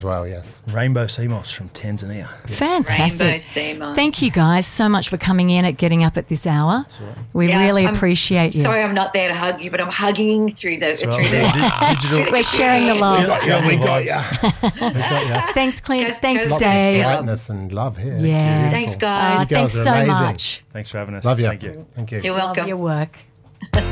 well, yes. Rainbow sea moss from Tanzania. Fantastic. Rainbow sea moss. Thank you guys so much for coming in at Getting Up at this hour. We really appreciate you. Sorry I'm not there to hug you, but I'm hugging through the... Digital. We're sharing the love. We got you. Thanks, Clint. Thanks, Lots Dave. of brightness and love here. It's Yeah. beautiful. Thanks, guys. You girls Thanks are so amazing. much. Thanks for having us. Love you. Thank you. Thank you. You're Love welcome. your work.